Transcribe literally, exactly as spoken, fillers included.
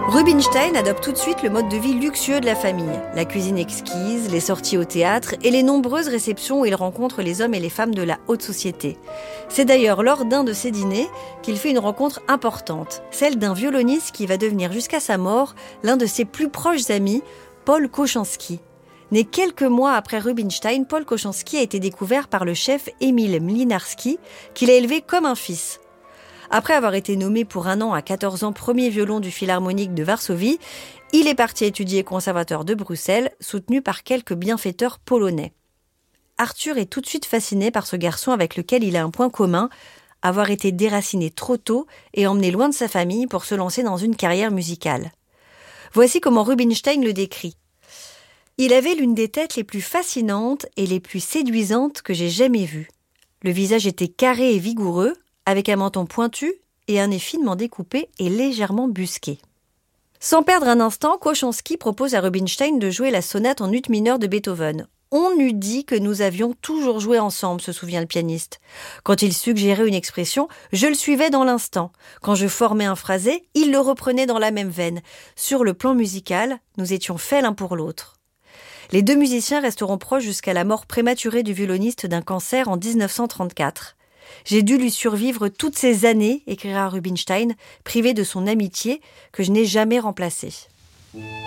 Rubinstein adopte tout de suite le mode de vie luxueux de la famille, la cuisine exquise, les sorties au théâtre et les nombreuses réceptions où il rencontre les hommes et les femmes de la haute société. C'est d'ailleurs lors d'un de ces dîners qu'il fait une rencontre importante, celle d'un violoniste qui va devenir jusqu'à sa mort l'un de ses plus proches amis, Paul Kochanski. Né quelques mois après Rubinstein, Paul Kochanski a été découvert par le chef Emil Mlynarski, qu'il a élevé comme un fils. Après avoir été nommé pour un an à quatorze ans premier violon du Philharmonique de Varsovie, il est parti étudier au conservatoire de Bruxelles, soutenu par quelques bienfaiteurs polonais. Arthur est tout de suite fasciné par ce garçon avec lequel il a un point commun, avoir été déraciné trop tôt et emmené loin de sa famille pour se lancer dans une carrière musicale. Voici comment Rubinstein le décrit. Il avait l'une des têtes les plus fascinantes et les plus séduisantes que j'ai jamais vues. Le visage était carré et vigoureux, avec un menton pointu et un nez finement découpé et légèrement busqué. Sans perdre un instant, Kochanski propose à Rubinstein de jouer la sonate en ut mineur de Beethoven. On eût dit que nous avions toujours joué ensemble, se souvient le pianiste. Quand il suggérait une expression, je le suivais dans l'instant. Quand je formais un phrasé, il le reprenait dans la même veine. Sur le plan musical, nous étions faits l'un pour l'autre. Les deux musiciens resteront proches jusqu'à la mort prématurée du violoniste d'un cancer en dix-neuf cent trente-quatre. J'ai dû lui survivre toutes ces années, écrira Rubinstein, privé de son amitié que je n'ai jamais remplacée.